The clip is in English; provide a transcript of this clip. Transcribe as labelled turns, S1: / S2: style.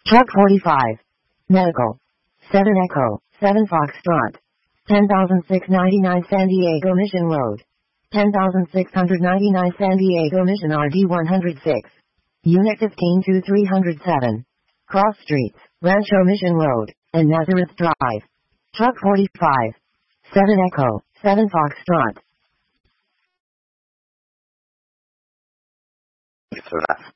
S1: Truck 45. Medical. 7 Echo, 7 Foxtrot. 10,699 San Diego Mission Road. 10,699 San Diego Mission RD 106. Unit 15-307. Cross Streets, Rancho Mission Road, and Nazareth Drive. Truck 45. 7 Echo, 7 Foxtrot.
S2: For that.